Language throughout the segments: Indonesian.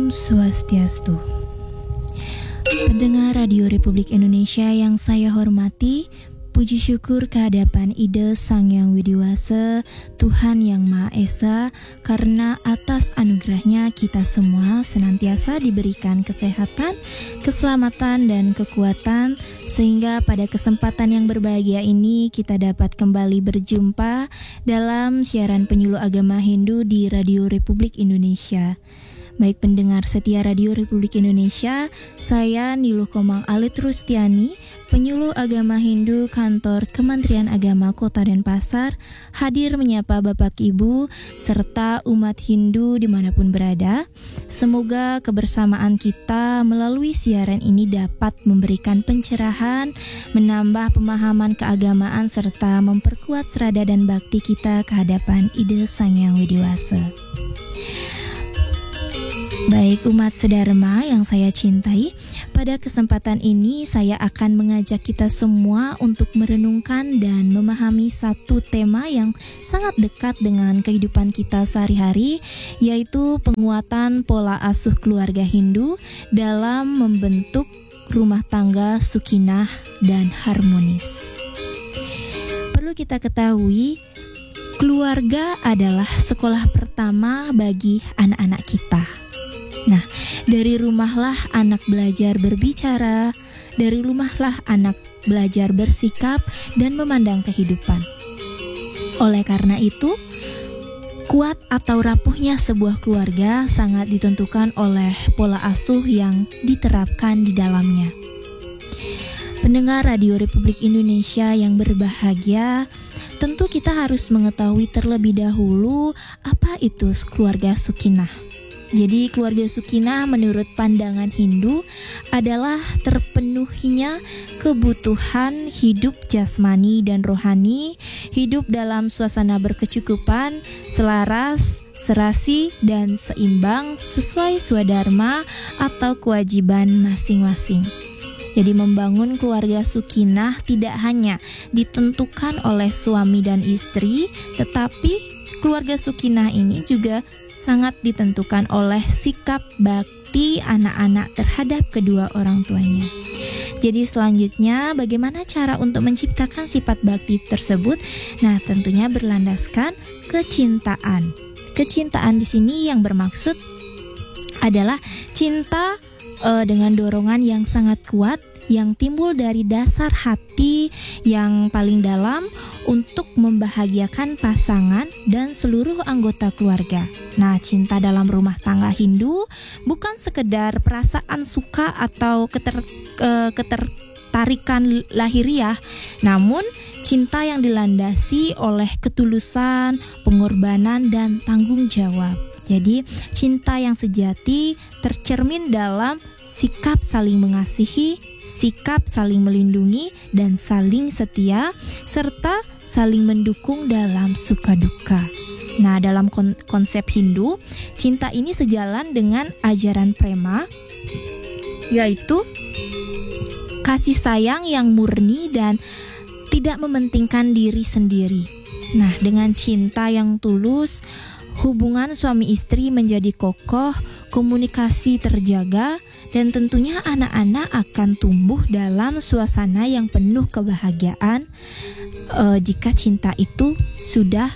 Om Swastiastu. Pendengar Radio Republik Indonesia yang saya hormati, puji syukur kehadapan Ida Sang Yang Widiwasa, Tuhan Yang Maha Esa, karena atas anugerahnya kita semua senantiasa diberikan kesehatan, keselamatan, dan kekuatan, sehingga pada kesempatan yang berbahagia ini kita dapat kembali berjumpa dalam siaran penyuluh agama Hindu di Radio Republik Indonesia. Baik pendengar setia Radio Republik Indonesia, saya Niluh Komang Alit Rustiani, penyuluh agama Hindu kantor Kementerian Agama Kota Denpasar, hadir menyapa Bapak Ibu serta umat Hindu dimanapun berada. Semoga kebersamaan kita melalui siaran ini dapat memberikan pencerahan, menambah pemahaman keagamaan serta memperkuat serada dan bakti kita kehadapan Ida Sang Yang Widiwasa. Baik umat sedharma yang saya cintai, pada kesempatan ini saya akan mengajak kita semua untuk merenungkan dan memahami satu tema yang sangat dekat dengan kehidupan kita sehari-hari, yaitu penguatan pola asuh keluarga Hindu dalam membentuk rumah tangga sukinah dan harmonis. Perlu kita ketahui, keluarga adalah sekolah pertama bagi anak-anak kita. Nah, dari rumahlah anak belajar berbicara, dari rumahlah anak belajar bersikap dan memandang kehidupan. Oleh karena itu, kuat atau rapuhnya sebuah keluarga sangat ditentukan oleh pola asuh yang diterapkan di dalamnya. Pendengar Radio Republik Indonesia yang berbahagia, tentu kita harus mengetahui terlebih dahulu apa itu keluarga sukinah. Jadi keluarga sukinah menurut pandangan Hindu adalah terpenuhinya kebutuhan hidup jasmani dan rohani, hidup dalam suasana berkecukupan, selaras, serasi, dan seimbang sesuai swadharma atau kewajiban masing-masing. Jadi membangun keluarga sukinah tidak hanya ditentukan oleh suami dan istri, tetapi keluarga sukinah ini juga sangat ditentukan oleh sikap bakti anak-anak terhadap kedua orang tuanya. Jadi selanjutnya, bagaimana cara untuk menciptakan sifat bakti tersebut? Nah, tentunya berlandaskan kecintaan. Kecintaan di sini yang bermaksud adalah cinta dengan dorongan yang sangat kuat, yang timbul dari dasar hati yang paling dalam untuk membahagiakan pasangan dan seluruh anggota keluarga. Nah, cinta dalam rumah tangga Hindu bukan sekedar perasaan suka atau ketertarikan lahiriah, namun cinta yang dilandasi oleh ketulusan, pengorbanan, dan tanggung jawab. Jadi, cinta yang sejati tercermin dalam sikap saling mengasihi, sikap saling melindungi dan saling setia, serta saling mendukung dalam suka duka. Nah, dalam konsep Hindu, cinta ini sejalan dengan ajaran prema, yaitu kasih sayang yang murni dan tidak mementingkan diri sendiri. Nah, dengan cinta yang tulus, hubungan suami istri menjadi kokoh, komunikasi terjaga, dan tentunya anak-anak akan tumbuh dalam suasana yang penuh kebahagiaan jika cinta itu sudah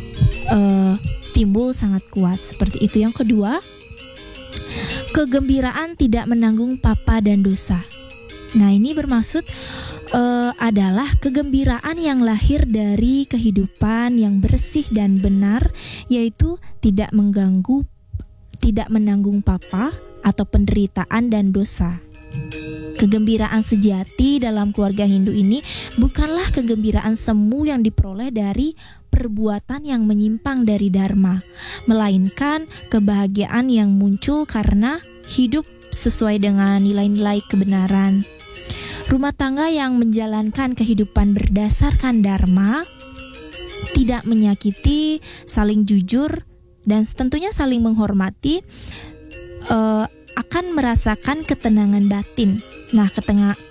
timbul sangat kuat. Seperti itu. Yang kedua, kegembiraan tidak menanggung papa dan dosa. Nah, ini bermaksud adalah kegembiraan yang lahir dari kehidupan yang bersih dan benar, yaitu tidak menanggung papa atau penderitaan dan dosa. Kegembiraan sejati dalam keluarga Hindu ini bukanlah kegembiraan semu yang diperoleh dari perbuatan yang menyimpang dari dharma, melainkan kebahagiaan yang muncul karena hidup sesuai dengan nilai-nilai kebenaran. Rumah tangga yang menjalankan kehidupan berdasarkan dharma, tidak menyakiti, saling jujur, dan tentunya saling menghormati, akan merasakan ketenangan batin. Nah,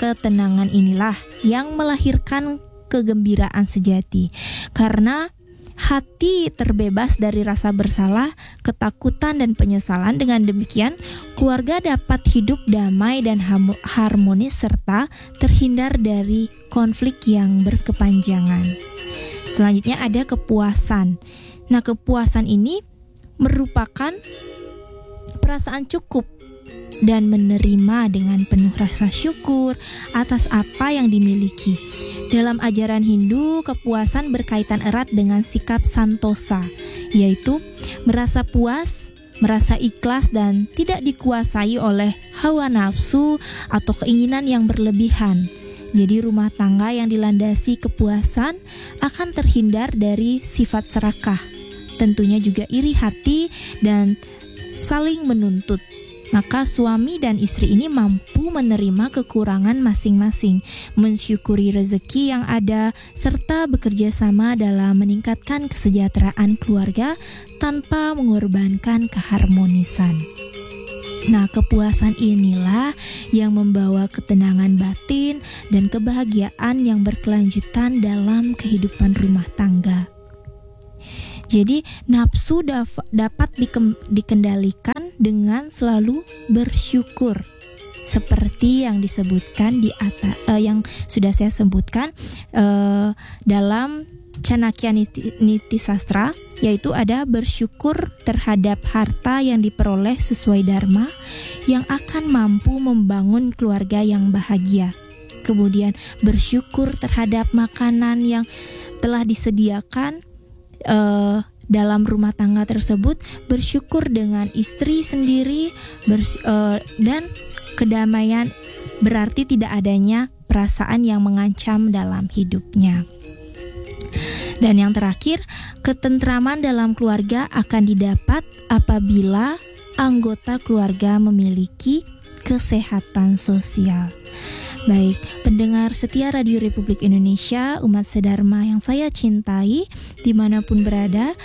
ketenangan inilah yang melahirkan kegembiraan sejati. Karena hati terbebas dari rasa bersalah, ketakutan, dan penyesalan. Dengan demikian, keluarga dapat hidup damai dan harmonis serta terhindar dari konflik yang berkepanjangan. Selanjutnya ada kepuasan. Nah, kepuasan ini merupakan perasaan cukup dan menerima dengan penuh rasa syukur atas apa yang dimiliki. Dalam ajaran Hindu, kepuasan berkaitan erat dengan sikap santosa, yaitu merasa puas, merasa ikhlas dan tidak dikuasai oleh hawa nafsu atau keinginan yang berlebihan. Jadi rumah tangga yang dilandasi kepuasan akan terhindar dari sifat serakah, tentunya juga iri hati dan saling menuntut. Maka suami dan istri ini mampu menerima kekurangan masing-masing, mensyukuri rezeki yang ada, serta bekerja sama dalam meningkatkan kesejahteraan keluarga tanpa mengorbankan keharmonisan. Nah, kepuasan inilah yang membawa ketenangan batin dan kebahagiaan yang berkelanjutan dalam kehidupan rumah tangga. Jadi nafsu dapat dikendalikan dengan selalu bersyukur, seperti yang disebutkan di atas, yang sudah saya sebutkan dalam Chanakya Niti Sastra, yaitu ada bersyukur terhadap harta yang diperoleh sesuai dharma yang akan mampu membangun keluarga yang bahagia. Kemudian bersyukur terhadap makanan yang telah disediakan dalam rumah tangga tersebut, bersyukur dengan istri sendiri, dan kedamaian berarti tidak adanya perasaan yang mengancam dalam hidupnya. Dan yang terakhir, ketentraman dalam keluarga akan didapat apabila anggota keluarga memiliki kesehatan sosial. Baik, pendengar setia Radio Republik Indonesia, umat sedharma yang saya cintai dimanapun berada,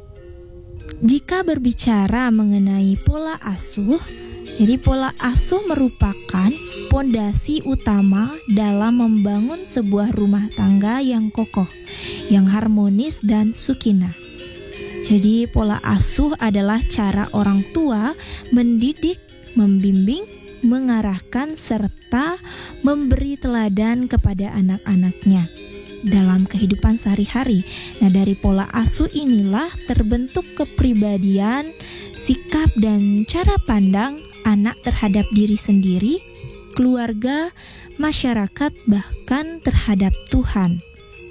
jika berbicara mengenai pola asuh, jadi pola asuh merupakan pondasi utama dalam membangun sebuah rumah tangga yang kokoh, yang harmonis dan sukinah. Jadi pola asuh adalah cara orang tua mendidik, membimbing, mengarahkan serta memberi teladan kepada anak-anaknya dalam kehidupan sehari-hari. Nah, dari pola asuh inilah terbentuk kepribadian, sikap dan cara pandang anak terhadap diri sendiri, keluarga, masyarakat, bahkan terhadap Tuhan.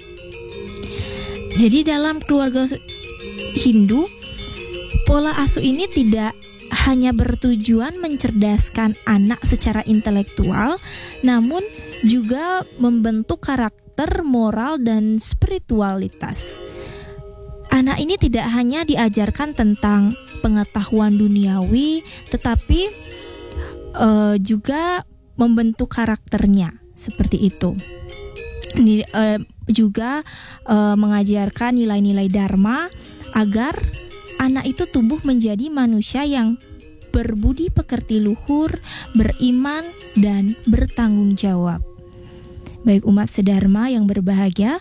Jadi dalam keluarga Hindu, pola asuh ini tidak hanya bertujuan mencerdaskan anak secara intelektual, namun juga membentuk karakter, moral, dan spiritualitas. Anak ini tidak hanya diajarkan tentang pengetahuan duniawi, tetapi juga membentuk karakternya, seperti itu. Ini juga mengajarkan nilai-nilai dharma agar anak itu tumbuh menjadi manusia yang berbudi pekerti luhur, beriman, dan bertanggung jawab. Baik umat sedharma yang berbahagia,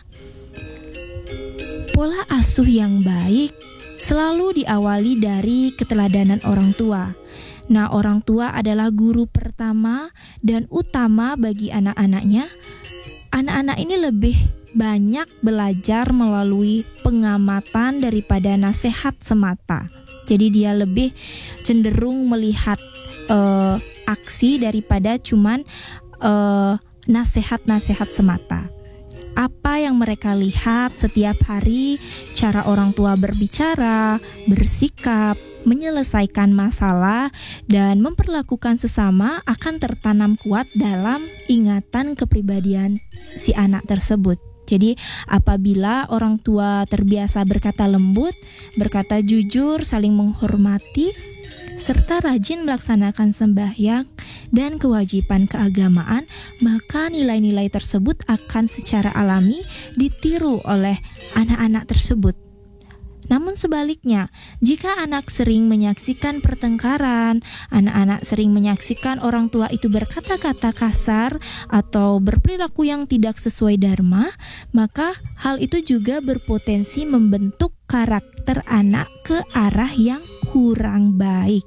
pola asuh yang baik selalu diawali dari keteladanan orang tua. Nah, orang tua adalah guru pertama dan utama bagi anak-anaknya. Anak-anak ini lebih banyak belajar melalui pengamatan daripada nasihat semata. Jadi dia lebih cenderung melihat aksi daripada cuman nasihat-nasihat semata. Apa yang mereka lihat setiap hari, cara orang tua berbicara, bersikap, menyelesaikan masalah, dan memperlakukan sesama akan tertanam kuat dalam ingatan kepribadian si anak tersebut. Jadi apabila orang tua terbiasa berkata lembut, berkata jujur, saling menghormati, serta rajin melaksanakan sembahyang dan kewajiban keagamaan, maka nilai-nilai tersebut akan secara alami ditiru oleh anak-anak tersebut. Namun sebaliknya, jika anak sering menyaksikan pertengkaran, anak-anak sering menyaksikan orang tua itu berkata-kata kasar atau berperilaku yang tidak sesuai dharma, maka hal itu juga berpotensi membentuk karakter anak ke arah yang kurang baik.